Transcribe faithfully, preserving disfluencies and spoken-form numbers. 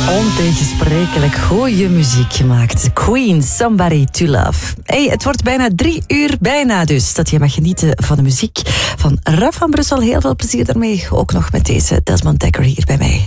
Ontegensprekelijk goeie muziek gemaakt. Queen, Somebody to Love. Hey, het wordt bijna drie uur, bijna dus, dat je mag genieten van de muziek van Raf van Brussel. Heel veel plezier daarmee. Ook nog met deze Desmond Dekker hier bij mij.